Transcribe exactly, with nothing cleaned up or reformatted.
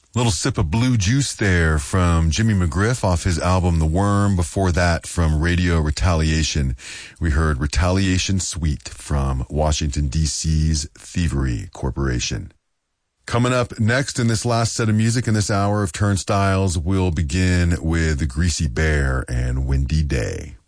Little sip of blue juice there from Jimmy McGriff off his album The Worm. Before that, from Radio Retaliation, we heard Retaliation Suite from Washington, D C's Thievery Corporation. Coming up next in this last set of music in this hour of Turnstiles, we'll begin with The Greasy Bear and Windy Day.